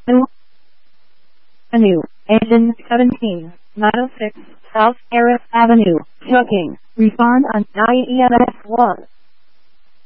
Avenue, Engine 17, 906 South Harris Avenue, Checking. Respond on IEMS 1.